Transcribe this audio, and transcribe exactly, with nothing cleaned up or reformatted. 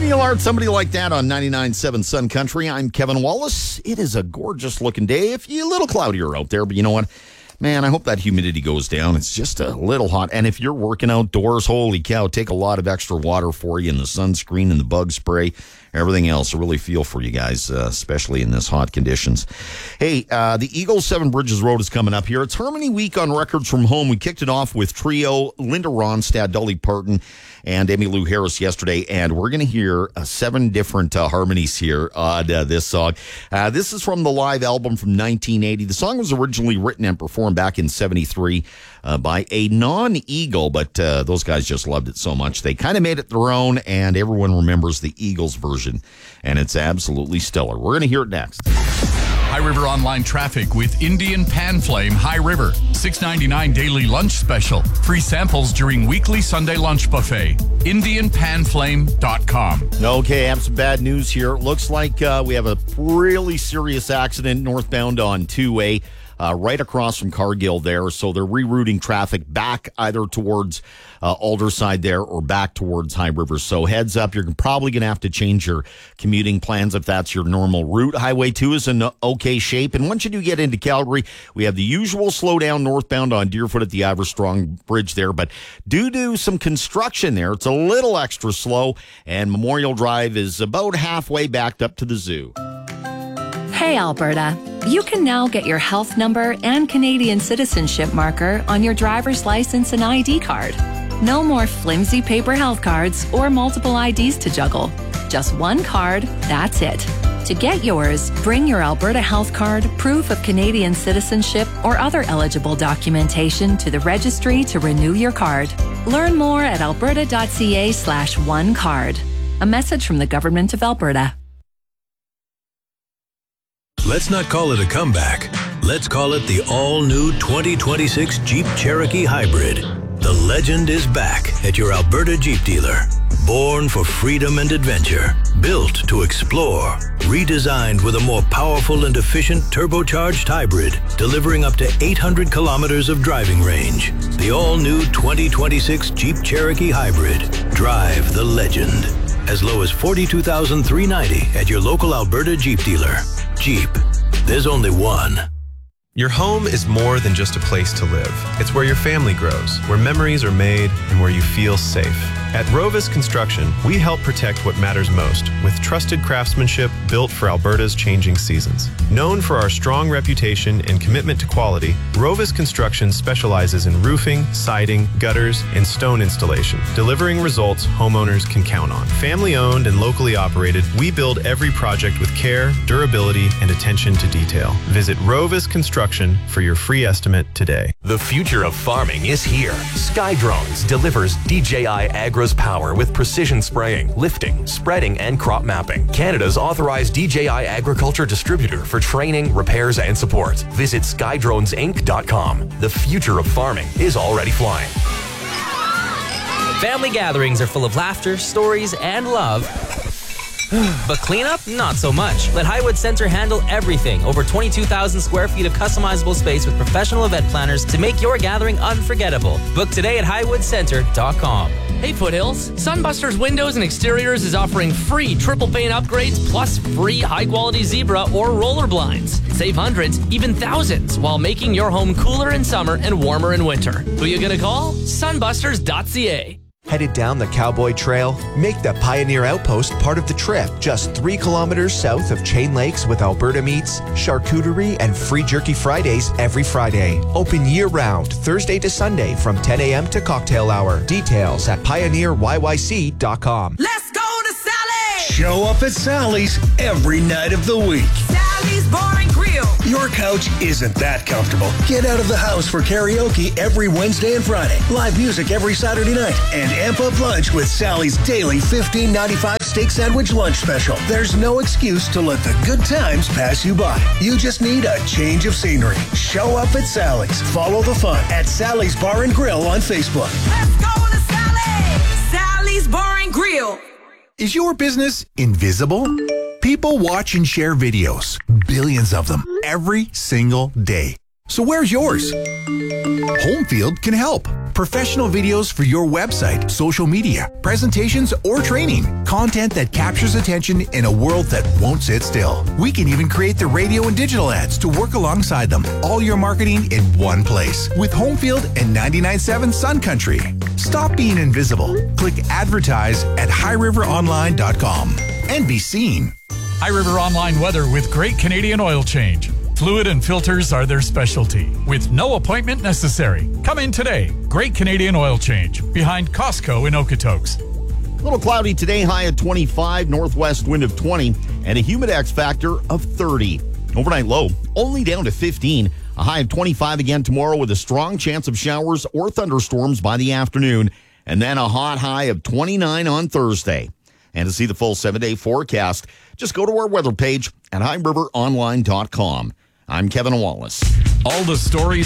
Neil Art, somebody like that on ninety-nine point seven Sun Country. I'm Kevin Wallace. It is a gorgeous looking day. If you a little cloudier out there, but you know what? Man, I hope that humidity goes down. It's just a little hot. And if you're working outdoors, holy cow, take a lot of extra water for you and the sunscreen and the bug spray, everything else. I really feel for you guys, uh, especially in this hot conditions. Hey, uh, the Eagles Seven Bridges Road is coming up here. It's Harmony Week on Records from Home. We kicked it off with trio Linda Ronstadt, Dolly Parton, and Emmylou Harris yesterday, and we're going to hear uh, seven different uh, harmonies here on uh, this song. Uh, this is from the live album from nineteen eighty. The song was originally written and performed back in seventy-three uh, by a non-Eagle, but uh, those guys just loved it so much. They kind of made it their own, and everyone remembers the Eagles version, and it's absolutely stellar. We're going to hear it next. High River Online Traffic with Indian Pan Flame High River. six ninety-nine daily lunch special. Free samples during weekly Sunday lunch buffet. indian pan flame dot com. Okay, I have some bad news here. Looks like uh, we have a really serious accident northbound on two A. Uh, right across from Cargill there. So they're rerouting traffic back either towards uh, Alderside there or back towards High River. So heads up, you're probably going to have to change your commuting plans if that's your normal route. Highway two is in okay shape. And once you do get into Calgary, we have the usual slowdown northbound on Deerfoot at the Iverstrong Bridge there. But due to some construction there, it's a little extra slow. And Memorial Drive is about halfway backed up to the zoo. Hey, Alberta. You can now get your health number and Canadian citizenship marker on your driver's license and I D card. No more flimsy paper health cards or multiple I Ds to juggle. Just one card, that's it. To get yours, bring your Alberta health card, proof of Canadian citizenship, or other eligible documentation to the registry to renew your card. Learn more at alberta.ca slash one card. A message from the Government of Alberta. Let's not call it a comeback. Let's call it the all-new twenty twenty-six Jeep Cherokee Hybrid. The legend is back at your Alberta Jeep dealer. Born for freedom and adventure. Built to explore. Redesigned with a more powerful and efficient turbocharged hybrid, delivering up to eight hundred kilometers of driving range. The all-new twenty twenty-six Jeep Cherokee Hybrid. Drive the legend. As low as forty-two thousand three hundred ninety dollars at your local Alberta Jeep dealer. Jeep. There's only one. Your home is more than just a place to live. It's where your family grows, where memories are made, and where you feel safe. At Rovis Construction, we help protect what matters most with trusted craftsmanship built for Alberta's changing seasons. Known for our strong reputation and commitment to quality, Rovis Construction specializes in roofing, siding, gutters, and stone installation, delivering results homeowners can count on. Family-owned and locally operated, we build every project with care, durability, and attention to detail. Visit Rovis Construction for your free estimate today. The future of farming is here. Sky Drones delivers D J I Agro power with precision spraying, lifting, spreading, and crop mapping. Canada's authorized D J I agriculture distributor for training, repairs, and support. Visit sky drones inc dot com. The future of farming is already flying. Family gatherings are full of laughter, stories, and love. But cleanup? Not so much. Let Highwood Center handle everything. Over twenty-two thousand square feet of customizable space with professional event planners to make your gathering unforgettable. Book today at highwood center dot com. Hey Foothills, Sunbusters Windows and Exteriors is offering free triple pane upgrades plus free high-quality zebra or roller blinds. Save hundreds, even thousands, while making your home cooler in summer and warmer in winter. Who you gonna call? sunbusters dot c a. Headed down the Cowboy Trail? Make the Pioneer Outpost part of the trip. Just three kilometers south of Chain Lakes with Alberta meats, charcuterie, and free jerky Fridays every Friday. Open year-round, Thursday to Sunday from ten a.m. to cocktail hour. Details at pioneer y y c dot com. Let's go to Sally's! Show up at Sally's every night of the week. Sally's Bar and Grill. Your couch isn't that comfortable. Get out of the house for karaoke every Wednesday and Friday. Live music every Saturday night. And amp up lunch with Sally's daily fifteen ninety-five steak sandwich lunch special. There's no excuse to let the good times pass you by. You just need a change of scenery. Show up at Sally's. Follow the fun at Sally's Bar and Grill on Facebook. Let's go to Sally's! Sally's Bar and Grill. Is your business invisible? People watch and share videos, billions of them, every single day. So where's yours? Homefield can help. Professional videos for your website, social media, presentations, or training. Content that captures attention in a world that won't sit still. We can even create the radio and digital ads to work alongside them. All your marketing in one place with Homefield and ninety-nine point seven Sun Country. Stop being invisible. Click advertise at high river online dot com and be seen. High River Online weather with Great Canadian Oil Change. Fluid and filters are their specialty, with no appointment necessary. Come in today. Great Canadian Oil Change, behind Costco in Okotoks. A little cloudy today, high at twenty-five, northwest wind of twenty, and a humidex factor of thirty. Overnight low, only down to fifteen. A high of twenty-five again tomorrow with a strong chance of showers or thunderstorms by the afternoon, and then a hot high of twenty-nine on Thursday. And to see the full seven-day forecast, just go to our weather page at high river online dot com. I'm Kevin Wallace. All the stories